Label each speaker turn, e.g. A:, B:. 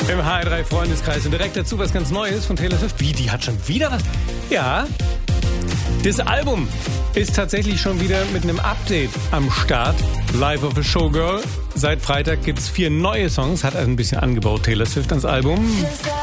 A: Im HR3 Freundeskreis. Und direkt dazu was ganz Neues von Taylor Swift. Wie, die hat schon wieder was? Ja, das Album ist tatsächlich schon wieder mit einem Update am Start. Life of a Showgirl. Seit Freitag gibt es 4 neue Songs. Hat also ein bisschen angebaut Taylor Swift ans Album.